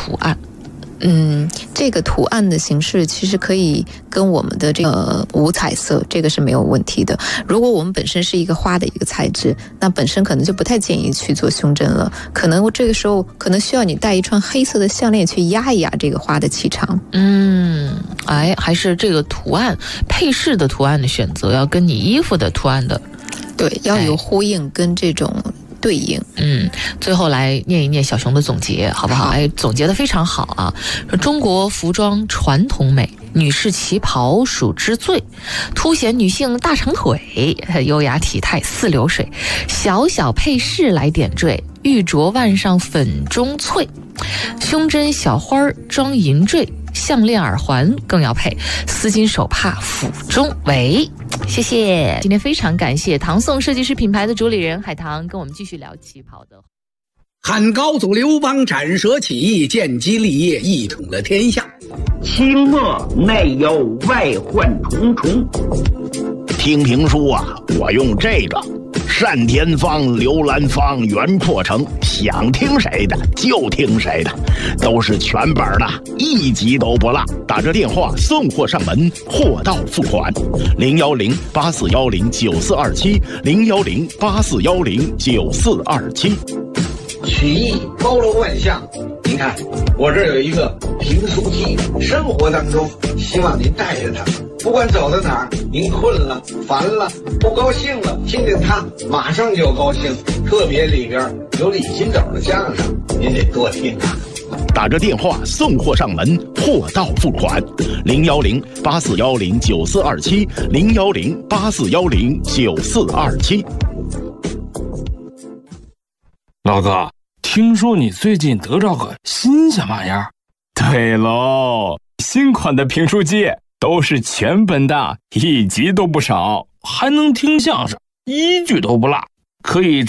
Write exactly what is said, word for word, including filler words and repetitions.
图案。 嗯，这个图案的形式其实可以跟我们的这个五彩色，这个是没有问题的。如果我们本身是一个花的一个材质，那本身可能就不太建议去做胸针了。可能这个时候可能需要你戴一串黑色的项链去压一压这个花的气场。 嗯，哎，还是这个图案配饰的图案的选择要跟你衣服的图案的， 对，要有呼应跟这种。对应。 嗯，最后来念一念小熊的总结好不好？哎，总结得非常好啊。说中国服装传统美，女士旗袍属之最，凸显女性大长腿，优雅体态似流水，小小配饰来点缀，玉镯腕上粉中翠，胸针小花装银坠，项链耳环更要配，丝巾手帕府中围。谢谢，今天非常感谢唐宋设计师品牌的主理人海棠跟我们继续聊旗袍的。 汉高祖刘邦斩蛇起义，建基立业，一统了天下。 清末内忧外患重重。 听评书啊，我用这个单田芳、刘兰芳、袁阔成，想听谁的就听谁的，都是全本的，一集都不落。打这电话送货上门，货到付款。零幺零八四幺零九四二七，零幺零八四幺零九四二七。 曲艺包罗万象，您看我这有一个评书机，生活当中希望您带着它，不管走到哪儿，您困了、烦了、不高兴了，听听它，马上就高兴。特别里边有李金斗的相声，您得多听啊。 打着电话送货上门，货到付款。零幺零八四幺零九四二七，零幺零八四幺零九四二七。 老哥，听说你最近得着个新鲜玩意儿？ 对喽，新款的评书机都是全本的，一集都不少， 还能听相声，一句都不落，可以